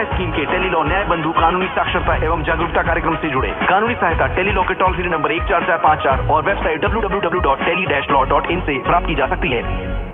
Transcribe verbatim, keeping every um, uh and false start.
न्याय स्कीम के टेलीलॉ न्याय बंधु कानूनी साक्षरता एवं जागरूकता कार्यक्रम से जुड़े। कानूनी सहायता टेलीलॉ के टोल फ्री नंबर एक चार चार पाँच चार और website W W W dot tele dash law dot in से प्राप्त की जा सकती है।